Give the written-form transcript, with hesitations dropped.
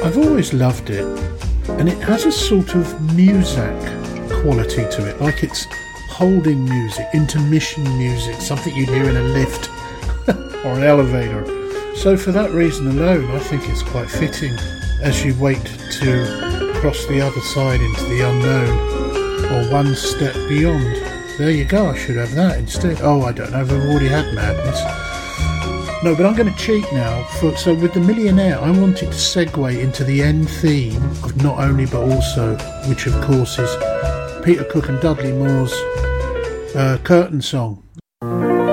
I've always loved it, and it has a sort of Muzak quality to it, like it's holding music, intermission music, something you'd hear in a lift or an elevator. So for that reason alone, I think it's quite fitting as you wait to cross the other side into the unknown, or one step beyond. There you go, I should have that instead. Oh, I don't know if I've already had Madness. No, but I'm going to cheat now. So with The Millionaire, I wanted to segue into the end theme of Not Only But Also, which of course is Peter Cook and Dudley Moore's curtain song.